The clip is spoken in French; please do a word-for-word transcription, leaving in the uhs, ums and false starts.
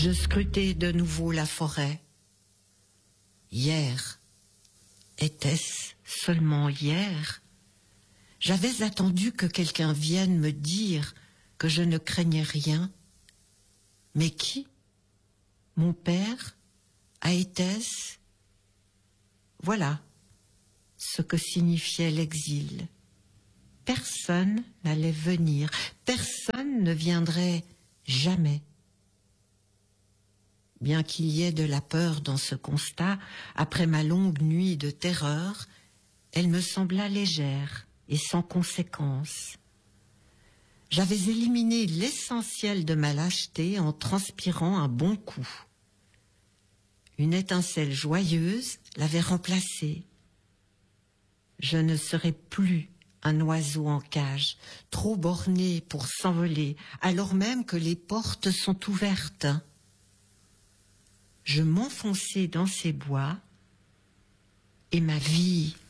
Je scrutais de nouveau la forêt. Hier, était-ce seulement hier? J'avais attendu que quelqu'un vienne me dire que je ne craignais rien. Mais qui? Mon père? Était-ce? Voilà ce que signifiait l'exil. Personne n'allait venir, personne ne viendrait jamais. Bien qu'il y ait de la peur dans ce constat, après ma longue nuit de terreur, elle me sembla légère et sans conséquence. J'avais éliminé l'essentiel de ma lâcheté en transpirant un bon coup. Une étincelle joyeuse l'avait remplacée. Je ne serais plus un oiseau en cage, trop borné pour s'envoler, alors même que les portes sont ouvertes. Je m'enfonçais dans ces bois et ma vie